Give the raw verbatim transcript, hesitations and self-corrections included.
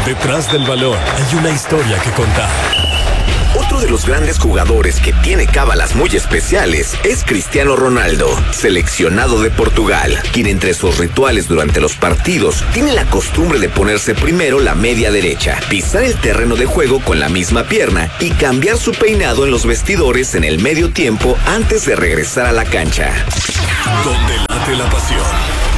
Detrás del balón hay una historia que contar. Otro de los grandes jugadores que tiene cábalas muy especiales es Cristiano Ronaldo, seleccionado de Portugal, quien entre sus rituales durante los partidos tiene la costumbre de ponerse primero la media derecha, pisar el terreno de juego con la misma pierna y cambiar su peinado en los vestidores en el medio tiempo antes de regresar a la cancha. Donde late la pasión.